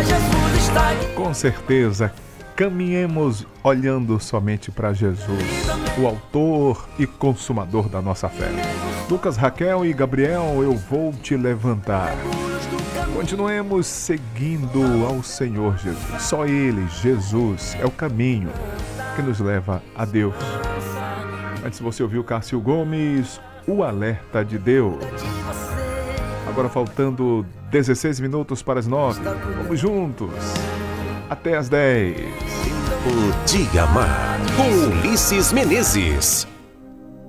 Jesus está em Com certeza, caminhemos olhando somente para Jesus, o autor e consumador da nossa fé. Lucas, Raquel e Gabriel, eu vou te levantar. Continuemos seguindo ao Senhor Jesus. Só Ele, Jesus, é o caminho que nos leva a Deus. Antes você ouviu Cássio Gomes, o alerta de Deus. Agora faltando 16 minutos para as 9. Vamos juntos. Até as 10. O Dia Mar, com Ulisses Menezes.